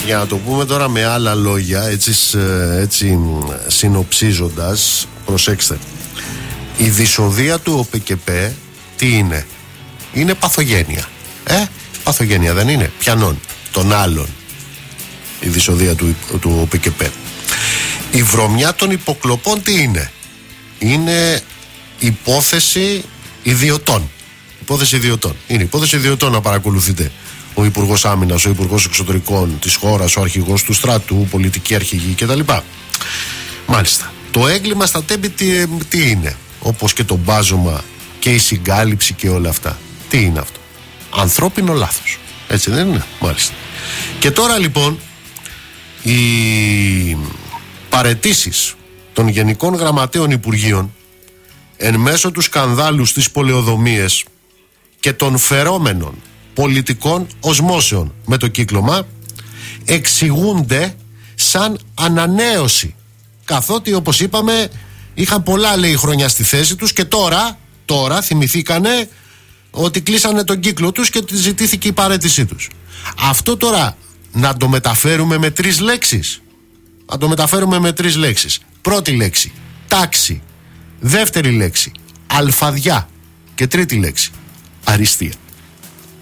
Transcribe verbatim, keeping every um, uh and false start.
Για να το πούμε τώρα με άλλα λόγια, έτσι, έτσι συνοψίζοντας, προσέξτε. Η δυσοδεία του ΟΠΚΠ τι είναι? Είναι παθογένεια. Ε, παθογένεια δεν είναι? Ποιανών? Των άλλων. Η δυσοδεία του, του ΟΠΚΠ. Η βρωμιά των υποκλοπών τι είναι? Είναι υπόθεση ιδιωτών. Υπόθεση ιδιωτών. Είναι υπόθεση ιδιωτών να παρακολουθείτε. Ο Υπουργός Άμυνας, ο Υπουργός Εξωτερικών της χώρας, ο Αρχηγός του Στρατού, πολιτικοί αρχηγοί κτλ. Μάλιστα. Το έγκλημα στα τέμπη τι, τι είναι? Όπως και το μπάζωμα και η συγκάλυψη και όλα αυτά. Τι είναι αυτό? Ανθρώπινο λάθος. Έτσι δεν είναι? Μάλιστα. Και τώρα λοιπόν οι παραιτήσεις των Γενικών Γραμματέων Υπουργείων εν μέσω του σκανδάλου στις πολεοδομίες και των φερόμενων πολιτικών οσμώσεων με το κύκλωμα εξηγούνται σαν ανανέωση, καθότι όπως είπαμε είχαν πολλά λέει χρόνια στη θέση τους και τώρα, τώρα θυμηθήκανε ότι κλείσανε τον κύκλο τους και ζητήθηκε η παραίτησή τους. Αυτό τώρα να το μεταφέρουμε με τρεις λέξεις. Να το μεταφέρουμε με τρεις λέξεις. Πρώτη λέξη, τάξη. Δεύτερη λέξη, αλφαδιά. Και τρίτη λέξη, αριστεία.